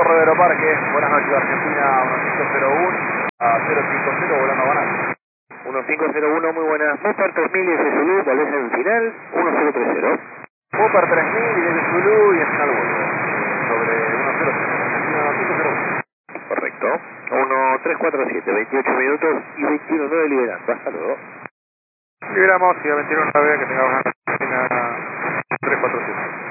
Torre de Parque, buenas noches Argentina 1501 a 050 volando a Banal. 1501, muy buenas. Mopar 3000 y ese Zulu, volvés en final, 1030. Mopar 3000 y desde Zulu y en final vuelvo. Sobre 1030, Argentina 1501. Correcto. 1347, 28 minutos y 21.9 liberando. Hasta luego. Liberamos y a 21.9 que tengamos una Argentina 347.